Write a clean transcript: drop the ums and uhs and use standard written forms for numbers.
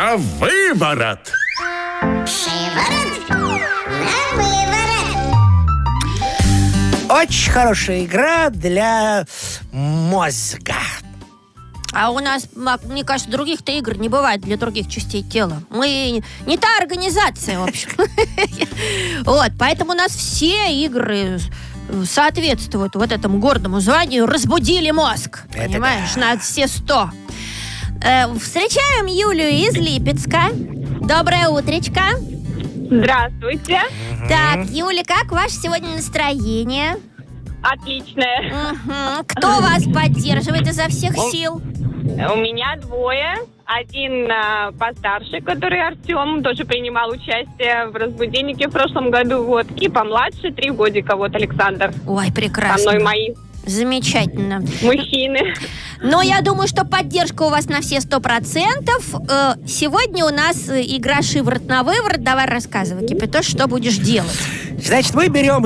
на выворот. Шиворот на выворот. Очень хорошая игра для мозга. А у нас, мне кажется, других-то игр не бывает для других частей тела. Мы не та организация, в общем. Вот, поэтому у нас все игры соответствуют вот этому гордому званию «Разбудили мозг». Понимаешь, на все 100. Встречаем Юлю из Липецка. Доброе утречко. Здравствуйте. Так, Юля, как ваше сегодня настроение? Отличное. Кто вас поддерживает изо всех сил? У меня двое. Один постарше, который Артем, тоже принимал участие в «Разбудильнике» в прошлом году. Вот. И помладше 3 годика, вот Александр. Ой, прекрасно. Со мной мои Замечательно. мужчины. Но я думаю, что поддержка у вас на все 100%. Сегодня у нас игра «Шиворот на выворот». Давай рассказывай, Кипятош, что будешь делать. Значит, мы берем